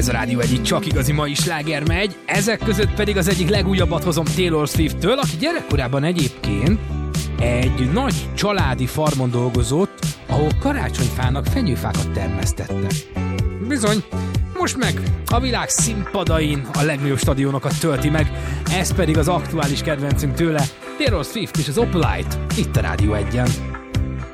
Ez a Rádió egyik csak igazi mai sláger megy, ezek között pedig az egyik legújabbat hozom Taylor Swift-től, aki gyerekkorában egyébként egy nagy családi farmon dolgozott, ahol karácsonyfának fenyőfákat termesztettek. Bizony, most meg a világ színpadain a legnagyobb stadionokat tölti meg, ez pedig az aktuális kedvencünk tőle, Taylor Swift és az Opalite, itt a Rádió 1-en.